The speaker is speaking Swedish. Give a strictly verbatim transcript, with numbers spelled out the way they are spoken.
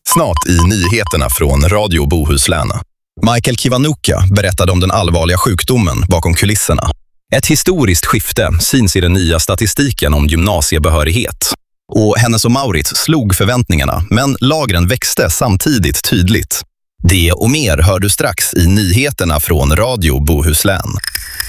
Snart i nyheterna från Radio Bohuslän. Michael Kiwanuka berättade om den allvarliga sjukdomen bakom kulisserna. Ett historiskt skifte syns i den nya statistiken om gymnasiebehörighet. Och Hennes och Mauritz slog förväntningarna, men lagren växte samtidigt tydligt. Det och mer hör du strax i nyheterna från Radio Bohuslän.